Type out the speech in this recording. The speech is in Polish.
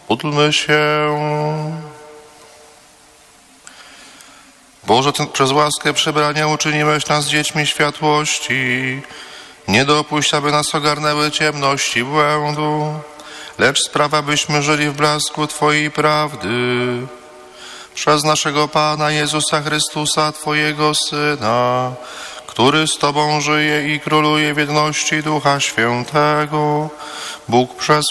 Módlmy się. Boże, Ty przez łaskę przebrania uczyniłeś nas dziećmi światłości. Nie dopuść, aby nas ogarnęły ciemności błędu, lecz sprawa, byśmy żyli w blasku Twojej prawdy. Przez naszego Pana Jezusa Chrystusa, Twojego Syna, który z Tobą żyje i króluje w jedności Ducha Świętego, Bóg przez